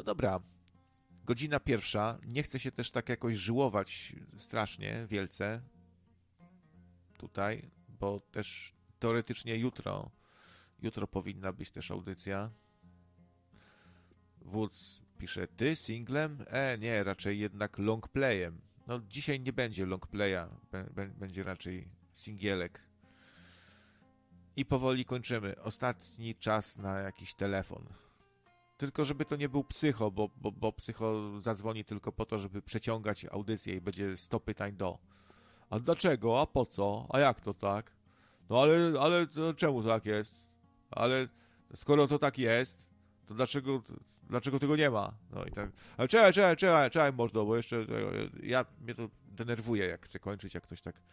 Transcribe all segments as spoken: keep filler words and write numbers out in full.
dobra, godzina pierwsza, nie chce się też tak jakoś żyłować strasznie, wielce tutaj, bo też teoretycznie jutro, jutro powinna być też audycja. Wódz pisze, ty singlem? E, nie, raczej jednak longplayem. No dzisiaj nie będzie longplaya, będzie raczej singielek. I powoli kończymy. Ostatni czas na jakiś telefon. Tylko żeby to nie był psycho, bo, bo, bo psycho zadzwoni tylko po to, żeby przeciągać audycję i będzie sto pytań do. A dlaczego? A po co? A jak to tak? No ale, ale to czemu tak jest? Ale skoro to tak jest, to dlaczego, dlaczego tego nie ma? No i tak. Ale czekaj, czekaj, czekaj, czekaj, mordo, bo jeszcze ja, mnie to denerwuje, jak chcę kończyć, jak ktoś tak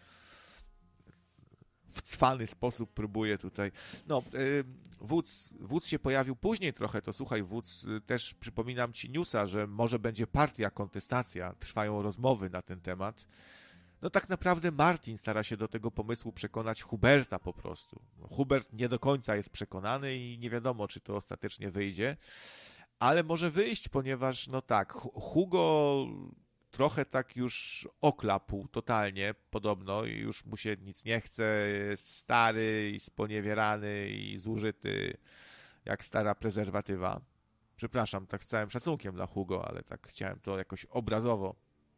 w cwany sposób próbuje tutaj. No, yy, wódz, wódz się pojawił później trochę, to słuchaj, wódz, yy, też przypominam ci newsa, że może będzie partia, kontestacja, trwają rozmowy na ten temat. No tak naprawdę Martin stara się do tego pomysłu przekonać Huberta po prostu. Hubert nie do końca jest przekonany i nie wiadomo, czy to ostatecznie wyjdzie, ale może wyjść, ponieważ no tak, Hugo trochę tak już oklapł totalnie podobno i już mu się nic nie chce, jest stary i sponiewierany i zużyty jak stara prezerwatywa. Przepraszam, tak z całym szacunkiem dla Hugo, ale tak chciałem to jakoś obrazowo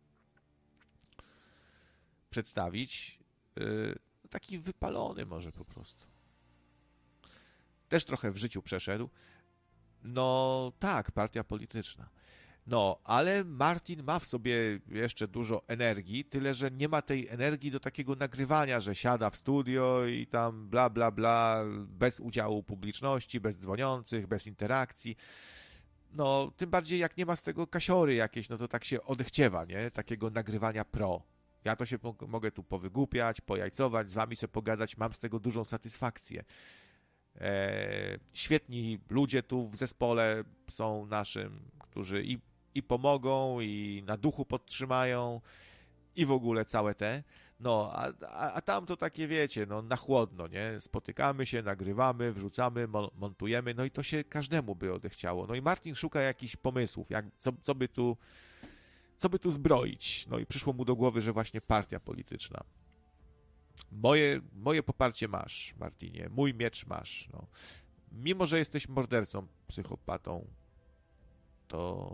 przedstawić. Yy, taki wypalony może po prostu. Też trochę w życiu przeszedł. No tak, partia polityczna. No, ale Martin ma w sobie jeszcze dużo energii, tyle że nie ma tej energii do takiego nagrywania, że siada w studio i tam bla, bla, bla, bez udziału publiczności, bez dzwoniących, bez interakcji. No, tym bardziej jak nie ma z tego kasiory jakieś, no to tak się odechciewa, nie? Takiego nagrywania pro. Ja to się mogę tu powygłupiać, pojajcować, z wami sobie pogadać, mam z tego dużą satysfakcję. E, świetni ludzie tu w zespole są naszym, którzy i, i pomogą, i na duchu podtrzymają, i w ogóle całe te. No, a, a, a tam to takie, wiecie, no na chłodno, nie? Spotykamy się, nagrywamy, wrzucamy, mo- montujemy, no i to się każdemu by odechciało. No i Martin szuka jakichś pomysłów, jak, co, co by tu co by tu zbroić. No i przyszło mu do głowy, że właśnie partia polityczna. Moje, moje poparcie masz, Martinie. Mój miecz masz. No. Mimo, że jesteś mordercą, psychopatą, to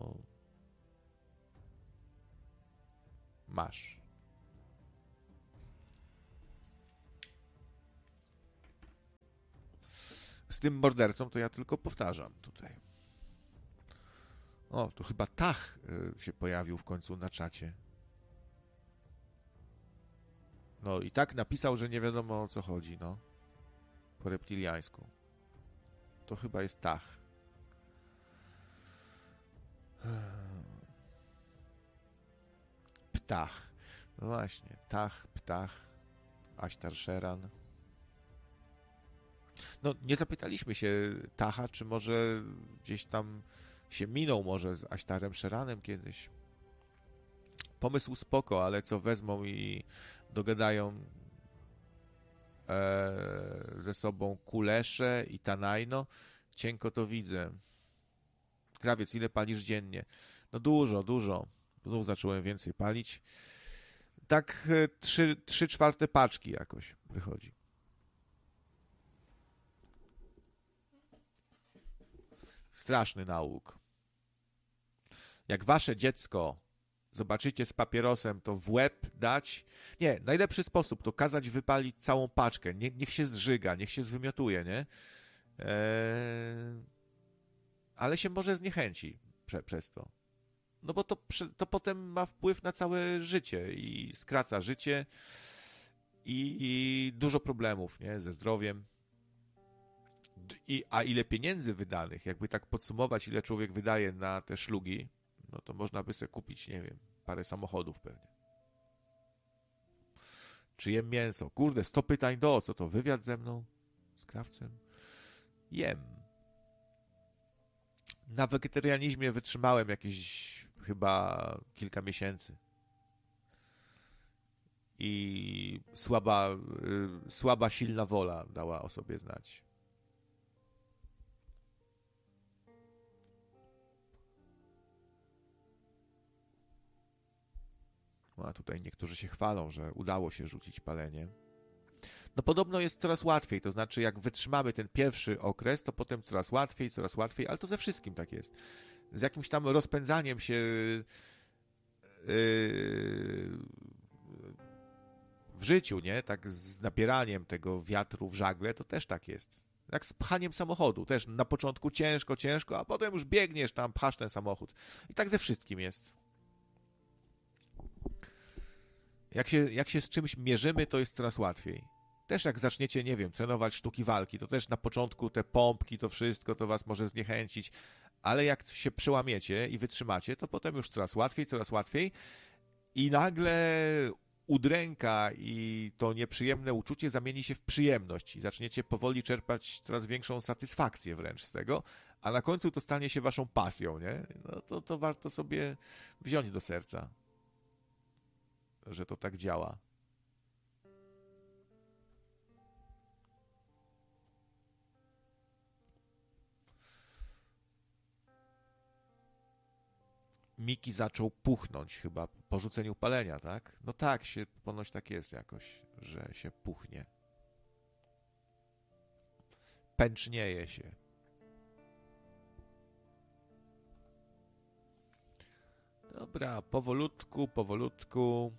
masz. Z tym mordercą to ja tylko powtarzam tutaj. O, to chyba Tach się pojawił w końcu na czacie. No i tak napisał, że nie wiadomo o co chodzi, no. Po reptiliańsku. To chyba jest Tach. Ptach. No właśnie, Tach, Ptach, Aśtar Sheran. No, nie zapytaliśmy się Tacha, czy może gdzieś tam się minął może z Aśtarem Sheranem kiedyś. Pomysł spoko, ale co wezmą i dogadają e, ze sobą Kulesze i Tanajno, cienko to widzę. Krawiec, ile palisz dziennie? No dużo, dużo. Znów zacząłem więcej palić. Tak e, trzy, trzy czwarte paczki jakoś wychodzi. Straszny nauk. Jak wasze dziecko zobaczycie z papierosem, to w łeb dać. Nie, najlepszy sposób to kazać wypalić całą paczkę. Nie, niech się zżyga, niech się zwymiotuje, nie? Eee... Ale się może zniechęci prze, przez to. No bo to, to potem ma wpływ na całe życie i skraca życie i, i dużo problemów, nie? Ze zdrowiem. I, a ile pieniędzy wydanych, jakby tak podsumować, ile człowiek wydaje na te szlugi, no to można by sobie kupić, nie wiem, parę samochodów pewnie. Czy jem mięso? Kurde, sto pytań do, co to, wywiad ze mną? Z krawcem? Jem. Na wegetarianizmie wytrzymałem jakieś chyba kilka miesięcy. I słaba, y, słaba, silna wola dała o sobie znać. A tutaj niektórzy się chwalą, że udało się rzucić palenie. No podobno jest coraz łatwiej, to znaczy jak wytrzymamy ten pierwszy okres, to potem coraz łatwiej, coraz łatwiej, ale to ze wszystkim tak jest. Z jakimś tam rozpędzaniem się yy, w życiu, nie? Tak z napieraniem tego wiatru w żagle, to też tak jest. Jak z pchaniem samochodu, też na początku ciężko, ciężko, a potem już biegniesz tam, pchasz ten samochód. I tak ze wszystkim jest. Jak się, jak się z czymś mierzymy, to jest coraz łatwiej. Też jak zaczniecie, nie wiem, trenować sztuki walki, to też na początku te pompki, to wszystko, to was może zniechęcić, ale jak się przełamiecie i wytrzymacie, to potem już coraz łatwiej, coraz łatwiej i nagle udręka i to nieprzyjemne uczucie zamieni się w przyjemność i zaczniecie powoli czerpać coraz większą satysfakcję wręcz z tego, a na końcu to stanie się waszą pasją, nie? No to, to warto sobie wziąć do serca, że to tak działa. Miki zaczął puchnąć chyba po rzuceniu palenia, tak? No tak, się, ponoć tak jest jakoś, że się puchnie. Pęcznieje się. Dobra, powolutku, powolutku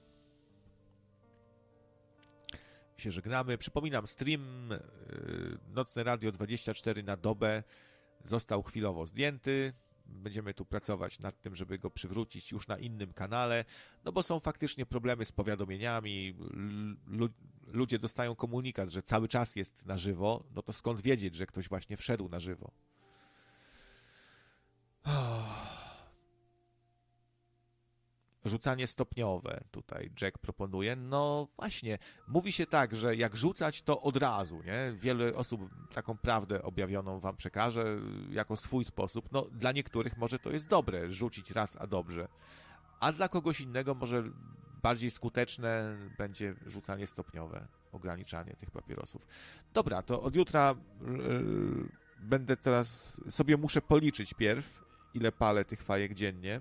się żegnamy. Przypominam, stream yy, Nocne Radio dwadzieścia cztery na dobę został chwilowo zdjęty. Będziemy tu pracować nad tym, żeby go przywrócić już na innym kanale, no bo są faktycznie problemy z powiadomieniami, Lu- ludzie dostają komunikat, że cały czas jest na żywo, no to skąd wiedzieć, że ktoś właśnie wszedł na żywo? Rzucanie stopniowe tutaj Jack proponuje. No właśnie, mówi się tak, że jak rzucać, to od razu, nie? Wiele osób taką prawdę objawioną wam przekaże jako swój sposób. No dla niektórych może to jest dobre, rzucić raz, a dobrze. A dla kogoś innego może bardziej skuteczne będzie rzucanie stopniowe, ograniczanie tych papierosów. Dobra, to od jutra yy, będę teraz, sobie muszę policzyć pierw, ile palę tych fajek dziennie.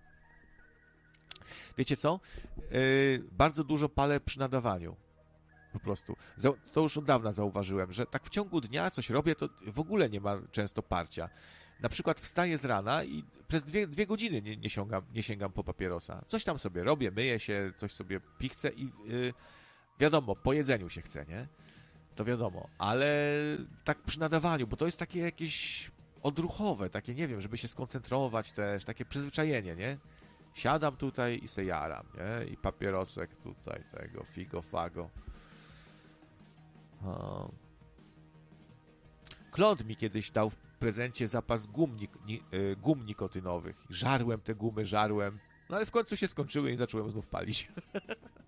Wiecie co? Yy, bardzo dużo palę przy nadawaniu. Po prostu. Za, to już od dawna zauważyłem, że tak w ciągu dnia coś robię, to w ogóle nie ma często parcia. Na przykład wstaję z rana i przez dwie, dwie godziny nie, nie, sięgam, nie sięgam po papierosa. Coś tam sobie robię, myję się, coś sobie pichcę i yy, wiadomo, po jedzeniu się chce, nie? To wiadomo. Ale tak przy nadawaniu, bo to jest takie jakieś odruchowe, takie, nie wiem, żeby się skoncentrować też, takie przyzwyczajenie, nie? Siadam tutaj i se jaram, nie? I papierosek tutaj tego, figo, fago. O. Claude mi kiedyś dał w prezencie zapas gum, nik- ni- gum nikotynowych. Żarłem te gumy, żarłem. No ale w końcu się skończyły i zacząłem znów palić.